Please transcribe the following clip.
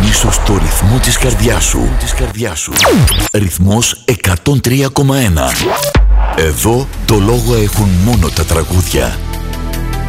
ίσως το ρυθμό της καρδιάς σου. Ρυθμός 103,1. Εδώ το λόγο έχουν μόνο τα τραγούδια.